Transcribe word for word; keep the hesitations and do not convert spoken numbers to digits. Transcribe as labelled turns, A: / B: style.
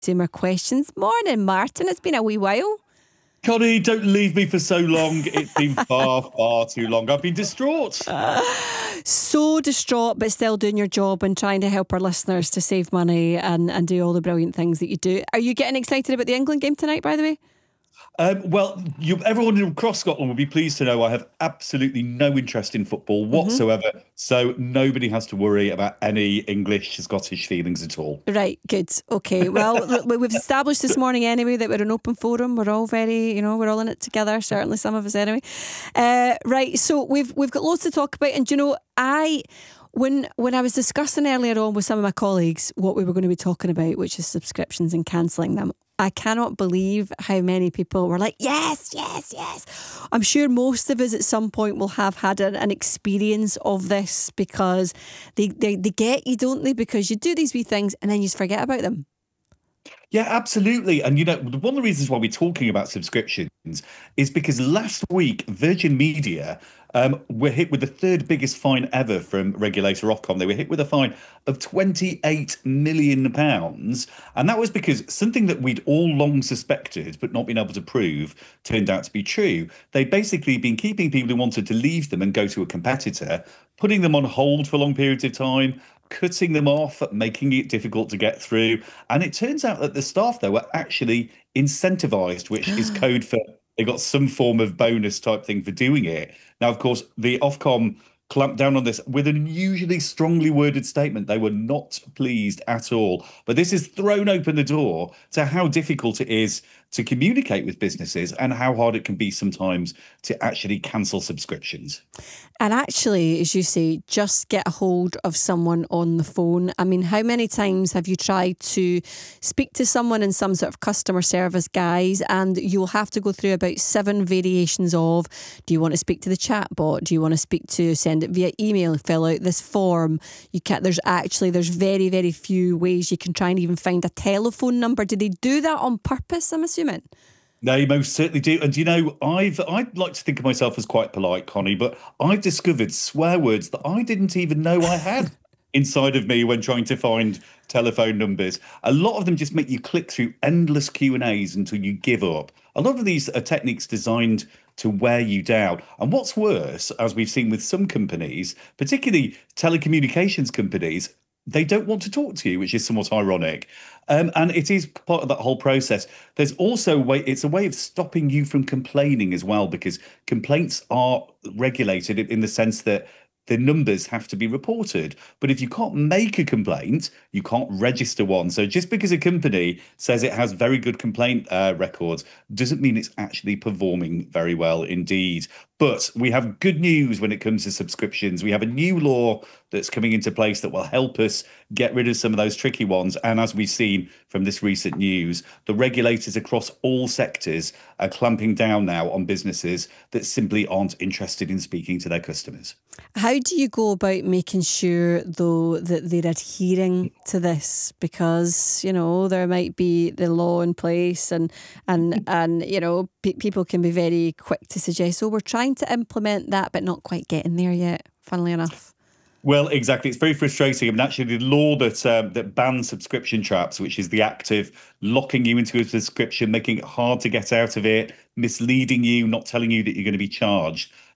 A: Consumer questions. Morning, Martin. It's been a wee while.
B: Connie, don't leave me for so long. It's been far, far too long. I've been distraught.
A: Uh, so distraught, but still doing your job and trying to help our listeners to save money and, and do all the brilliant things that you do. Are you getting excited about the England game tonight, by the way?
B: Um, well, you, everyone across Scotland will be pleased to know I have absolutely no interest in football whatsoever. Mm-hmm. So nobody has to worry about any English, Scottish feelings at all.
A: Right, good. Okay, well, we've established this morning anyway that we're an open forum. We're all very, you know, we're all in it together. Certainly some of us anyway. Uh, right, so we've we've got loads to talk about. And, you know, I... When when I was discussing earlier on with some of my colleagues what we were going to be talking about, which is subscriptions and cancelling them, I cannot believe how many people were like, yes, yes, yes. I'm sure most of us at some point will have had an, an experience of this because they, they, they get you, don't they? Because you do these wee things and then you just forget about them.
B: Yeah, absolutely. And, you know, one of the reasons why we're talking about subscriptions is because last week, Virgin Media um, were hit with the third biggest fine ever from regulator Ofcom. They were hit with a fine of twenty-eight million pounds. And that was because something that we'd all long suspected but not been able to prove turned out to be true. They'd basically been keeping people who wanted to leave them and go to a competitor, putting them on hold for long periods of time, cutting them off, making it difficult to get through. And it turns out that the staff, though, were actually incentivized, which is code for they got some form of bonus type thing for doing it. Now, of course, the Ofcom clamped down on this with an unusually strongly worded statement. They were not pleased at all. But this has thrown open the door to how difficult it is to communicate with businesses and how hard it can be sometimes to actually cancel subscriptions.
A: And actually, as you say, just get a hold of someone on the phone. I mean, how many times have you tried to speak to someone in some sort of customer service guise and you'll have to go through about seven variations of, do you want to speak to the chatbot? Do you want to speak to, send it via email, fill out this form? You can't, there's actually, there's very, very few ways you can try and even find a telephone number. Did they do that on purpose, I'm assuming?
B: They most certainly do. And, you know, I've I'd like to think of myself as quite polite, Connie, but I've discovered swear words that I didn't even know I had inside of me when trying to find telephone numbers. A lot of them just make you click through endless Q and A's until you give up. A lot of these are techniques designed to wear you down. And what's worse, as we've seen with some companies, particularly telecommunications companies, they don't want to talk to you, which is somewhat ironic. Um, and it is part of that whole process. There's also a way, it's a way of stopping you from complaining as well, because complaints are regulated in the sense that the numbers have to be reported. But if you can't make a complaint, you can't register one. So just because a company says it has very good complaint uh, records doesn't mean it's actually performing very well indeed. But we have good news when it comes to subscriptions. We have a new law that's coming into place that will help us get rid of some of those tricky ones. And as we've seen from this recent news, the regulators across all sectors are clamping down now on businesses that simply aren't interested in speaking to their customers.
A: How do you go about making sure, though, that they're adhering to this? Because, you know, there might be the law in place and, and, and you know, pe- people can be very quick to suggest, oh, we're trying to implement that, but not quite getting there yet, funnily enough.
B: Well, exactly. It's very frustrating. I mean, actually, the law that um, that bans subscription traps, which is the act of locking you into a subscription, making it hard to get out of it, misleading you, not telling you that you're going to be charged,